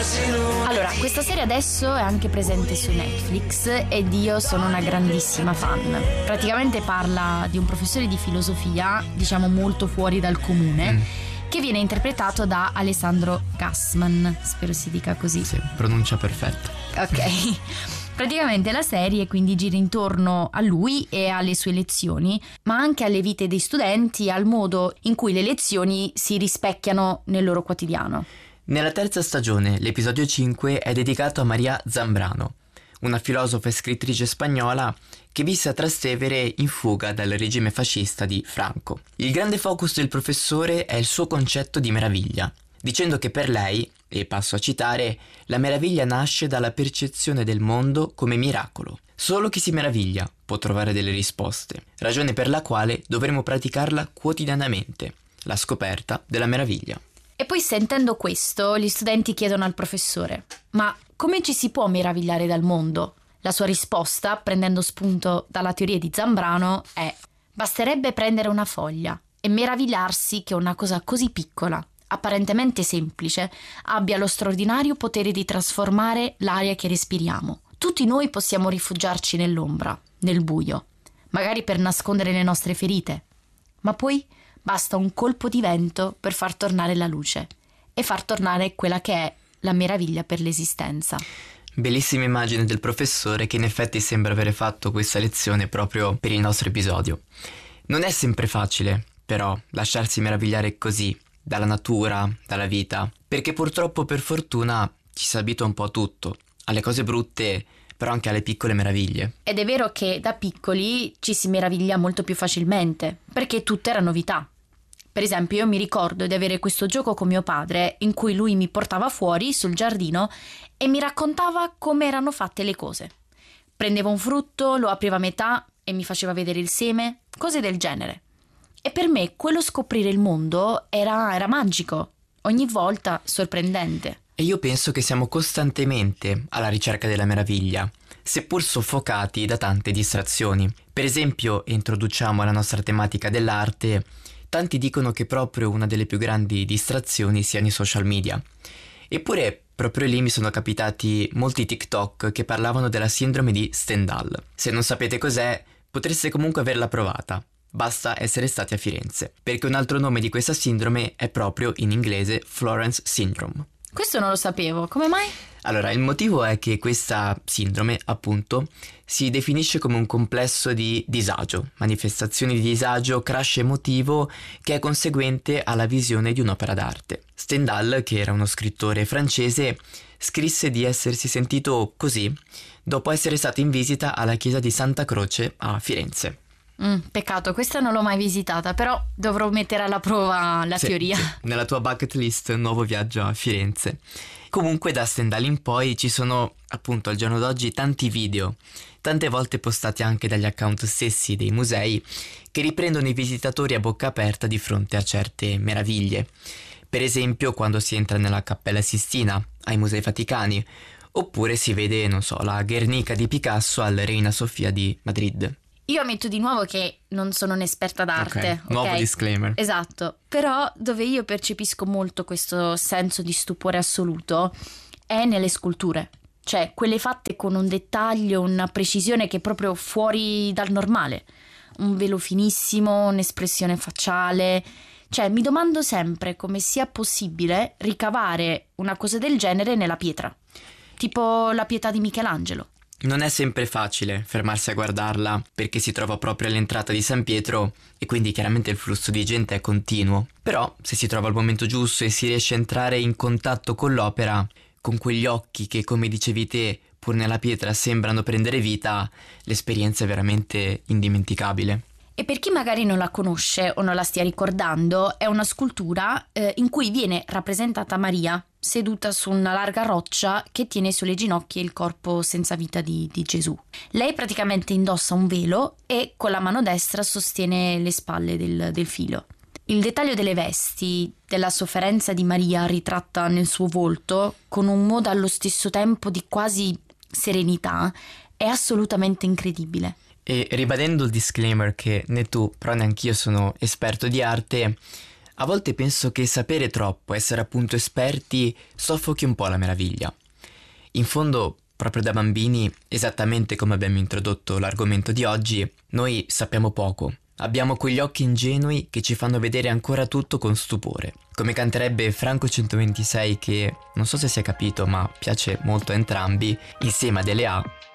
Allora, questa serie adesso è anche presente su Netflix ed io sono una grandissima fan. Praticamente parla di un professore di filosofia, diciamo molto fuori dal comune, che viene interpretato da Alessandro Gassman, spero si dica così. Sì, pronuncia perfetta. Ok. Praticamente la serie quindi gira intorno a lui e alle sue lezioni, ma anche alle vite dei studenti e al modo in cui le lezioni si rispecchiano nel loro quotidiano. Nella terza stagione, l'episodio 5 è dedicato a Maria Zambrano, una filosofa e scrittrice spagnola che visse a Trastevere in fuga dal regime fascista di Franco. Il grande focus del professore è il suo concetto di meraviglia, dicendo che per lei, e passo a citare, la meraviglia nasce dalla percezione del mondo come miracolo. Solo chi si meraviglia può trovare delle risposte, ragione per la quale dovremo praticarla quotidianamente, la scoperta della meraviglia. E poi sentendo questo, gli studenti chiedono al professore: ma come ci si può meravigliare dal mondo? La sua risposta, prendendo spunto dalla teoria di Zambrano, è: basterebbe prendere una foglia e meravigliarsi che una cosa così piccola, apparentemente semplice, abbia lo straordinario potere di trasformare l'aria che respiriamo. Tutti noi possiamo rifugiarci nell'ombra, nel buio, magari per nascondere le nostre ferite, ma poi basta un colpo di vento per far tornare la luce e far tornare quella che è la meraviglia per l'esistenza. Bellissima immagine del professore che in effetti sembra avere fatto questa lezione proprio per il nostro episodio. Non è sempre facile, però, lasciarsi meravigliare così dalla natura, dalla vita, perché purtroppo per fortuna ci si abitua un po' a tutto, alle cose brutte, però anche alle piccole meraviglie. Ed è vero che da piccoli ci si meraviglia molto più facilmente, perché tutto era novità. Per esempio, io mi ricordo di avere questo gioco con mio padre in cui lui mi portava fuori sul giardino e mi raccontava come erano fatte le cose. Prendeva un frutto, lo apriva a metà e mi faceva vedere il seme, cose del genere. E per me quello scoprire il mondo era magico, ogni volta sorprendente. E io penso che siamo costantemente alla ricerca della meraviglia, seppur soffocati da tante distrazioni. Per esempio, introduciamo alla nostra tematica dell'arte, tanti dicono che proprio una delle più grandi distrazioni siano i social media. Eppure, proprio lì mi sono capitati molti TikTok che parlavano della sindrome di Stendhal. Se non sapete cos'è, potreste comunque averla provata. Basta essere stati a Firenze, perché un altro nome di questa sindrome è proprio in inglese Florence Syndrome. Questo non lo sapevo, come mai? Allora, il motivo è che questa sindrome, appunto, si definisce come un complesso di disagio, manifestazioni di disagio, crash emotivo che è conseguente alla visione di un'opera d'arte. Stendhal, che era uno scrittore francese, scrisse di essersi sentito così dopo essere stato in visita alla chiesa di Santa Croce a Firenze. Peccato, questa non l'ho mai visitata, però dovrò mettere alla prova la teoria. Sì. Nella tua bucket list, un nuovo viaggio a Firenze. Comunque da Stendhal in poi ci sono, appunto, al giorno d'oggi tanti video, tante volte postati anche dagli account stessi dei musei, che riprendono i visitatori a bocca aperta di fronte a certe meraviglie. Per esempio quando si entra nella Cappella Sistina, ai Musei Vaticani, oppure si vede, non so, la Guernica di Picasso al Reina Sofia di Madrid. Io ammetto di nuovo che non sono un'esperta d'arte. Ok, nuovo disclaimer. Esatto, però dove io percepisco molto questo senso di stupore assoluto è nelle sculture. Cioè, quelle fatte con un dettaglio, una precisione che è proprio fuori dal normale. Un velo finissimo, un'espressione facciale. Cioè, mi domando sempre come sia possibile ricavare una cosa del genere nella pietra. Tipo la Pietà di Michelangelo. Non è sempre facile fermarsi a guardarla perché si trova proprio all'entrata di San Pietro e quindi chiaramente il flusso di gente è continuo. Però se si trova al momento giusto e si riesce a entrare in contatto con l'opera, con quegli occhi che, come dicevi te, pur nella pietra sembrano prendere vita, l'esperienza è veramente indimenticabile. E per chi magari non la conosce o non la stia ricordando, è una scultura in cui viene rappresentata Maria seduta su una larga roccia che tiene sulle ginocchia il corpo senza vita di Gesù. Lei praticamente indossa un velo e con la mano destra sostiene le spalle del filo. Il dettaglio delle vesti, della sofferenza di Maria ritratta nel suo volto, con un modo allo stesso tempo di quasi serenità, è assolutamente incredibile. E ribadendo il disclaimer che né tu, però neanch'io sono esperto di arte, A volte penso che sapere troppo, essere appunto esperti, soffochi un po' la meraviglia. In fondo, proprio da bambini, esattamente come abbiamo introdotto l'argomento di oggi, noi sappiamo poco. Abbiamo quegli occhi ingenui che ci fanno vedere ancora tutto con stupore. Come canterebbe Franco 126 che, non so se si è capito, ma piace molto a entrambi, insieme a Dele A,